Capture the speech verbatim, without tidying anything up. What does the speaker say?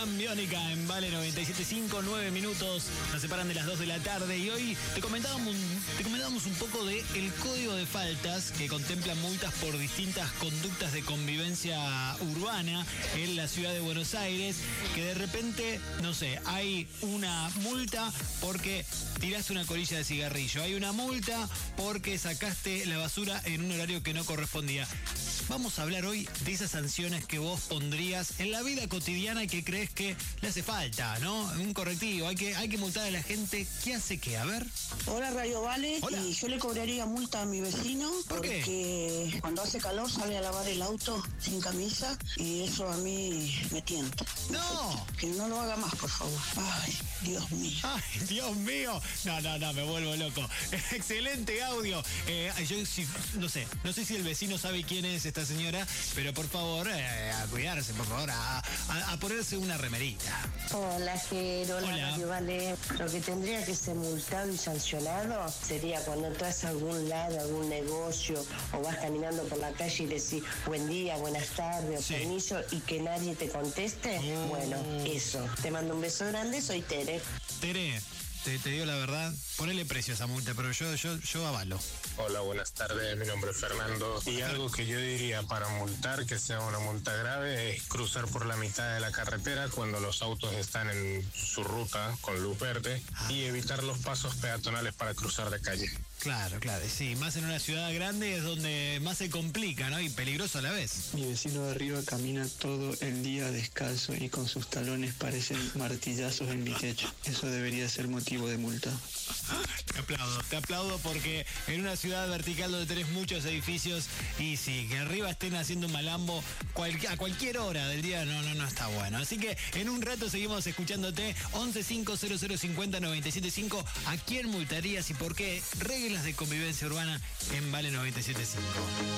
Plan Biónica en Vale noventa y siete punto cinco, nueve minutos, nos separan de las dos de la tarde y hoy te comentábamos, te comentábamos un poco de el código de faltas que contempla multas por distintas conductas de convivencia urbana en la ciudad de Buenos Aires, que de repente, no sé, hay una multa porque tiraste una colilla de cigarrillo, hay una multa porque sacaste la basura en un horario que no correspondía. Vamos a hablar hoy de esas sanciones que vos pondrías en la vida cotidiana y que crees que le hace falta, ¿no? Un correctivo, hay que, hay que multar a la gente. ¿Qué hace qué? A ver. Hola, Radio Vale. Hola. Y yo le cobraría multa a mi vecino ¿Por porque qué? cuando hace calor sale a lavar el auto sin camisa y eso a mí me tienta. ¡No! Que no lo haga más, por favor. Ay, Dios mío. ¡Ay, Dios mío! No, no, no, me vuelvo loco. Excelente audio. Eh, yo sí, no sé, no sé si el vecino sabe quién es esta señora, pero por favor, eh, a cuidarse, por favor, a, a, a ponerse una remerita. Hola, Jero, hola, Hola. Radio Vale. Lo que tendría que ser multado y sancionado sería cuando entras a algún lado, a algún negocio, o vas caminando por la calle y decís buen día, buenas tardes, o Sí. permiso, y que nadie te conteste. Oh. Bueno, eso. Te mando un beso grande, soy Tere. Tere, te, te digo la verdad, ponele precio a esa multa, pero yo, yo, yo avalo. Hola, buenas tardes, mi nombre es Fernando. Y algo que yo diría para multar, que sea una multa grave, es cruzar por la mitad de la carretera cuando los autos están en su ruta con luz verde y evitar los pasos peatonales para cruzar de calle. Claro, claro, sí, más en una ciudad grande es donde más se complica, ¿no? Y peligroso a la vez. Mi vecino de arriba camina todo el día descalzo y con sus talones parecen martillazos en mi techo. Eso debería ser motivo de multa. Te aplaudo, te aplaudo porque en una ciudad vertical donde tenés muchos edificios y sí, que arriba estén haciendo un malambo cual, a cualquier hora del día, no, no, no está bueno. Así que en un rato seguimos escuchándote. once cinco cero cero cincuenta noventa y siete cinco. ¿A quién multarías y por qué? Reglas de convivencia urbana en Vale noventa y siete punto cinco.